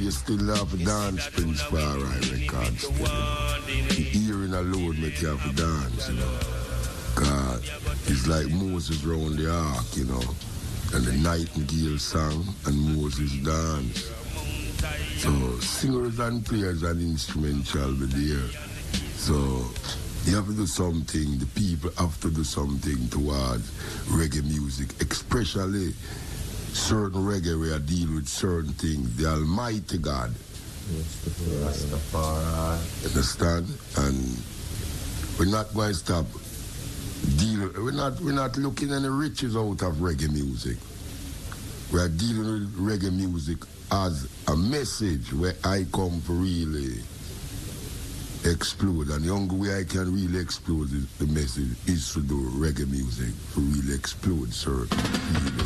you still have to dance, Prince Farai records. The hearing alone make you have to dance, you know. God, it's like Moses round the ark, you know. And the nightingale sang and Moses danced. So singers and players and instruments shall be there. So you have to do something, the people have to do something towards reggae music, especially certain reggae where I deal with certain things. The Almighty God. Rastafari. Understand? And we're not going to stop we're not looking any riches out of reggae music. We are dealing with reggae music as a message where I come to really explode. And the only way I can really explode the message is to do reggae music, to really explode certain feelings.